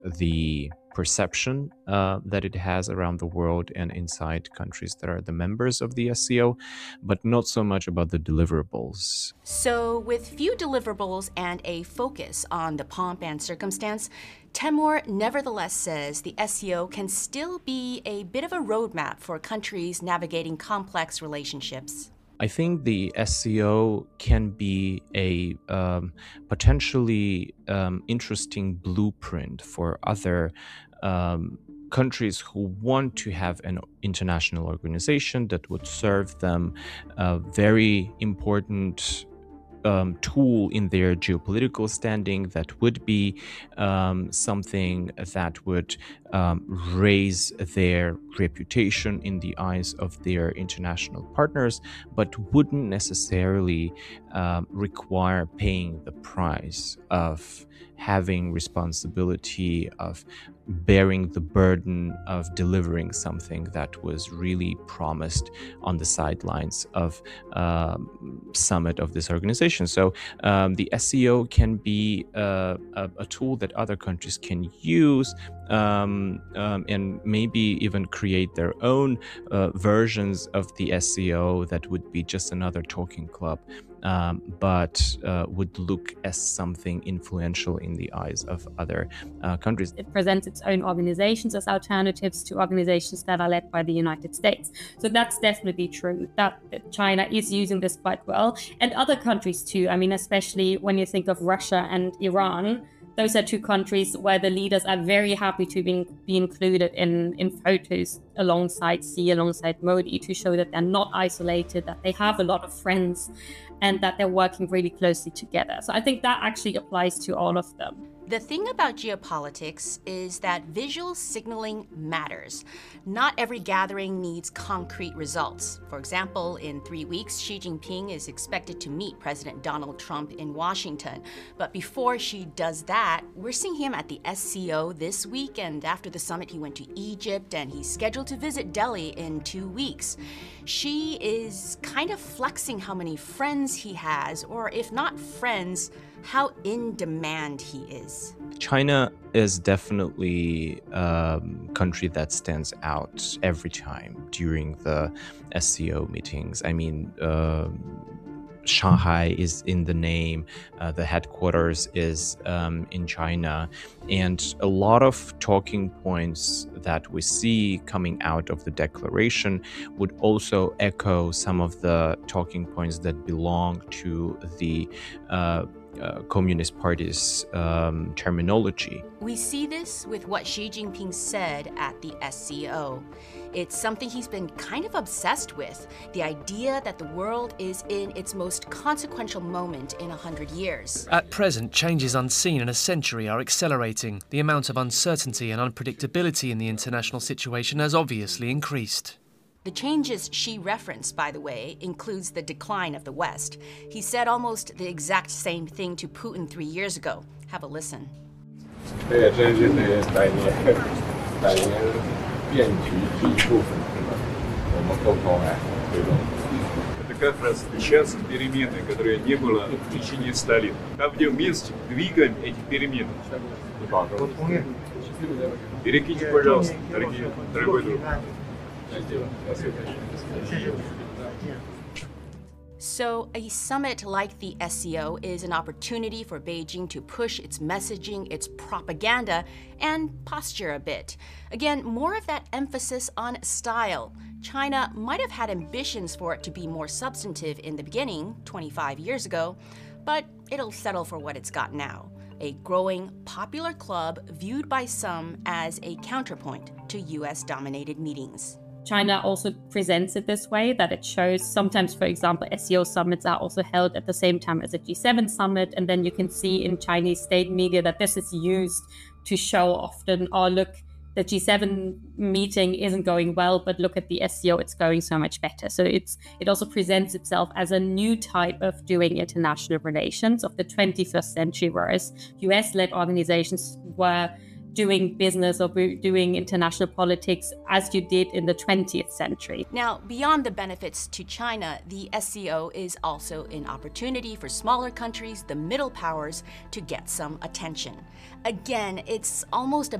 the perception that it has around the world and inside countries that are the members of the SCO, but not so much about the deliverables. So, with few deliverables and a focus on the pomp and circumstance, Temur nevertheless says the SCO can still be a bit of a roadmap for countries navigating complex relationships. I think the SCO can be a potentially interesting blueprint for other countries who want to have an international organization that would serve them a very important tool in their geopolitical standing, that would be something that would raise their reputation in the eyes of their international partners, but wouldn't necessarily require paying the price of having responsibility, of bearing the burden of delivering something that was really promised on the sidelines of summit of this organization. So the SCO can be a tool that other countries can use, and maybe even create their own versions of the SCO that would be just another talking club, but would look as something influential in the eyes of other countries. It presents its own organizations as alternatives to organizations that are led by the United States. So that's definitely true, that China is using this quite well. And other countries too. I mean, especially when you think of Russia and Iran, those are two countries where the leaders are very happy to be included in photos alongside Xi, alongside Modi, to show that they're not isolated, that they have a lot of friends, and that they're working really closely together. So I think that actually applies to all of them. The thing about geopolitics is that visual signaling matters. Not every gathering needs concrete results. For example, in 3 weeks, Xi Jinping is expected to meet President Donald Trump in Washington. But before Xi does that, we're seeing him at the SCO this week, and after the summit, he went to Egypt, and he's scheduled to visit Delhi in 2 weeks. Xi is kind of flexing how many friends he has, or if not friends, how in demand he is. China is definitely a country that stands out every time during the SCO meetings. I mean, Shanghai is in the name, the headquarters is in China, and a lot of talking points that we see coming out of the declaration would also echo some of the talking points that belong to the Communist Party's terminology. We see this with what Xi Jinping said at the SCO. It's something he's been kind of obsessed with, the idea that the world is in its most consequential moment in 100 years. At present, changes unseen in a century are accelerating. The amount of uncertainty and unpredictability in the international situation has obviously increased. The changes Xi referenced, by the way, includes the decline of the West. He said almost the exact same thing to Putin 3 years ago. Have a listen. Это как раз сейчас перемены, которые не было в течение 100 лет. Там, где вместе двигаем эти перемены. Перекиньте, пожалуйста, дорогой друг. So, a summit like the SCO is an opportunity for Beijing to push its messaging, its propaganda, and posture a bit. Again, more of that emphasis on style. China might have had ambitions for it to be more substantive in the beginning, 25 years ago, but it'll settle for what it's got now. A growing, popular club viewed by some as a counterpoint to US-dominated meetings. China also presents it this way, that it shows sometimes, for example, SCO summits are also held at the same time as a G7 summit. And then you can see in Chinese state media that this is used to show often, oh, look, the G7 meeting isn't going well, but look at the SCO, it's going so much better. So it also presents itself as a new type of doing international relations of the 21st century, whereas US-led organizations were doing business or doing international politics as you did in the 20th century. Now, beyond the benefits to China, the SCO is also an opportunity for smaller countries, the middle powers, to get some attention. Again, it's almost a